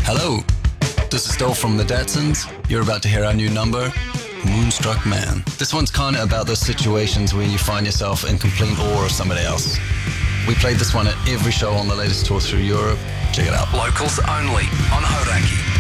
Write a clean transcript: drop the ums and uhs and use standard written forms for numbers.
Hello, this is Dol from the Datsuns. You're about to hear our new number, Moonstruck Man. This one's kind of about those situations where you find yourself in complete awe of somebody else. We played this one at every show on the latest tour through Europe. Check it out. Locals only on Hauraki.